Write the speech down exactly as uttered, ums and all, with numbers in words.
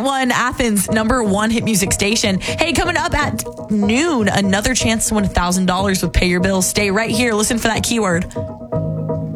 point one, Athens, number one hit music station. Hey, coming up at noon, another chance to win one thousand dollars with Pay Your Bills. Stay right here. Listen for that keyword.